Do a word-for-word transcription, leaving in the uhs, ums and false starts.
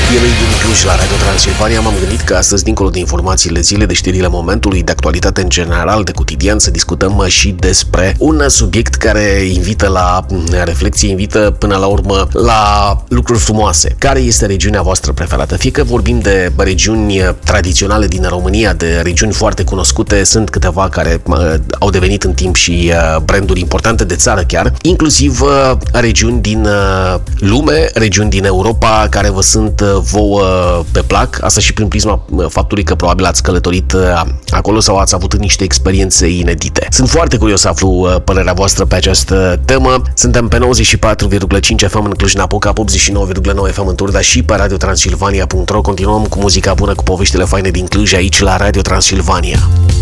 Pielei din Cluj la Radio Transilvania. M-am gândit că astăzi, dincolo de informațiile zile, de știrile momentului, de actualitate în general, de cotidian, să discutăm și despre un subiect care invită la reflexie, invită până la urmă la lucruri frumoase. Care este regiunea voastră preferată? Fie că vorbim de regiuni tradiționale din România, de regiuni foarte cunoscute, sunt câteva care au devenit în timp și branduri importante de țară chiar, inclusiv regiuni din lume, regiuni din Europa care vă sunt vouă pe plac, asta și prin prisma faptului că probabil ați călătorit acolo sau ați avut niște experiențe inedite. Sunt foarte curios să aflu părerea voastră pe această temă. Suntem pe nouăzeci și patru virgulă cinci F M în Cluj-Napoca, optzeci și nouă virgulă nouă F M în Turda și pe radio transilvania punct ro. Continuăm cu muzica bună, cu poveștile faine din Cluj aici la Radio Transilvania.